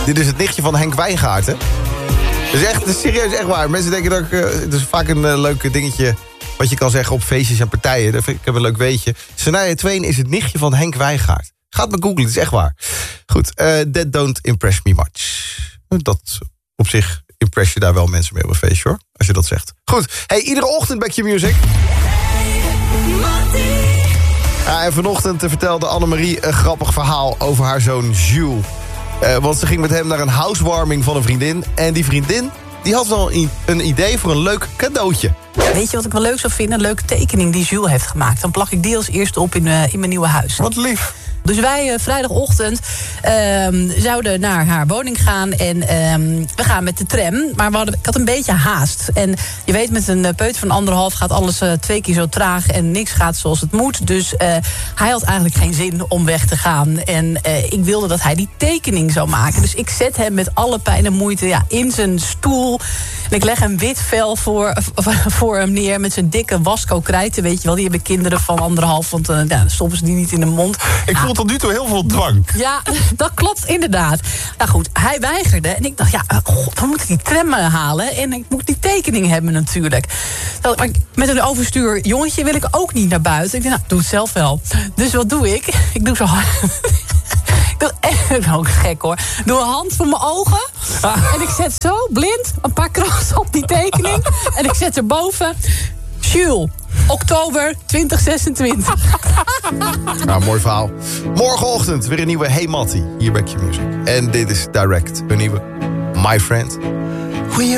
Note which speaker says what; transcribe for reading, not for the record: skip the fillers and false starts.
Speaker 1: Dit is het nichtje van Henk Wijngaard, hè? Het is serieus echt waar. Mensen denken dat het is vaak een leuk dingetje wat je kan zeggen op feestjes en partijen. Ik heb een leuk weetje. Shania Twain is het nichtje van Henk Wijngaard. Gaat maar googlen, het is echt waar. Goed, that don't impress me much. Dat op zich impress je daar wel mensen mee op een feestje, hoor. Als je dat zegt. Goed, hey, iedere ochtend Back Your Music. En vanochtend vertelde Annemarie een grappig verhaal over haar zoon Jules. Want ze ging met hem naar een housewarming van een vriendin. En die vriendin die had wel een idee voor een leuk cadeautje.
Speaker 2: Weet je wat ik wel leuk zou vinden? Een leuke tekening die Jules heeft gemaakt. Dan plak ik die als eerste op in mijn nieuwe huis.
Speaker 1: Wat lief.
Speaker 2: Dus wij vrijdagochtend zouden naar haar woning gaan. En we gaan met de tram. Maar ik had een beetje haast. En je weet, met een peuter van 1,5 gaat alles 2 keer zo traag. En niks gaat zoals het moet. Dus hij had eigenlijk geen zin om weg te gaan. En ik wilde dat hij die tekening zou maken. Dus ik zet hem met alle pijn en moeite in zijn stoel. En ik leg een wit vel voor hem neer. Met zijn dikke Wasco krijten. Weet je wel, die hebben kinderen van 1,5. Want dan stoppen ze die niet in de mond.
Speaker 1: Ik voel tot nu toe heel veel dwang.
Speaker 2: Ja, dat klopt inderdaad. Nou goed, hij weigerde. En ik dacht, we moeten die tram halen. En ik moet die tekening hebben natuurlijk. Maar met een overstuur jongetje wil ik ook niet naar buiten. Ik dacht, doe het zelf wel. Dus wat doe ik? Ik doe zo hard. Dat is ook gek, hoor. Doe een hand voor mijn ogen. En ik zet zo blind een paar krachten op die tekening. En ik zet erboven Jules, oktober 2026.
Speaker 1: Nou, mooi verhaal. Morgenochtend weer een nieuwe Hey Mattie hier bij Q-Music. En dit is Direct, een nieuwe My Friend.